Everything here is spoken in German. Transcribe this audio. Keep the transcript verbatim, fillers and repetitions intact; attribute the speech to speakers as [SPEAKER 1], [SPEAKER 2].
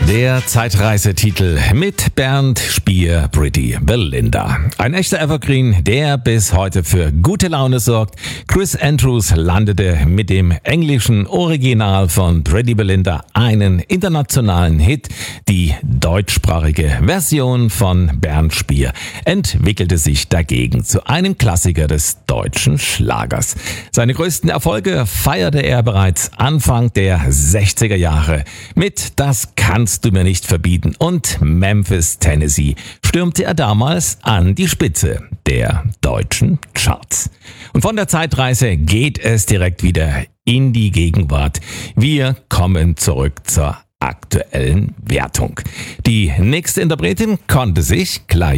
[SPEAKER 1] Der Zeitreisetitel mit Bernd Spier, Pretty Belinda. Ein echter Evergreen, der bis heute für gute Laune sorgt. Chris Andrews landete mit dem englischen Original von Pretty Belinda einen internationalen Hit. Die deutschsprachige Version von Bernd Spier entwickelte sich dagegen zu einem Klassiker des deutschen Schlagers. Seine größten Erfolge feierte er bereits Anfang der sechziger Jahre mit Das kannst du mir nicht verbieten und Memphis, Tennessee stürmte er damals an die Spitze der deutschen Charts. Und von der Zeitreise geht es direkt wieder in die Gegenwart. Wir kommen zurück zur aktuellen Wertung. Die nächste Interpretin konnte sich gleich